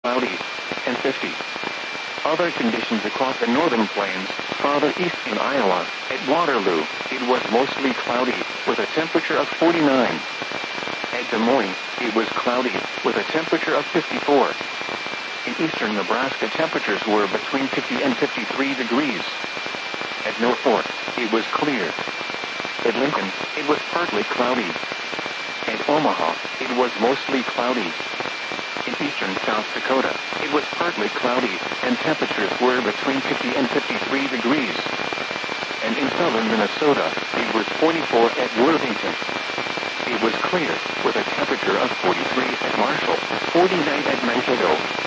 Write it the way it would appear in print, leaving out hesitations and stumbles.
cloudy, and 50. Other conditions across the northern plains. Farther east in Iowa, at Waterloo, it was mostly cloudy, with a temperature of 49. At Des Moines, it was cloudy, with a temperature of 54. In eastern Nebraska, temperatures were between 50 and 53 degrees. At Norfolk, it was clear. At Lincoln, it was partly cloudy. At Omaha, it was mostly cloudy. In eastern South Dakota, it was partly cloudy, and temperatures were between 50 and 53 degrees. And in southern Minnesota, it was 44 at Worthington. It was clear, with a temperature of 43 at Marshall, 49 at Mankato,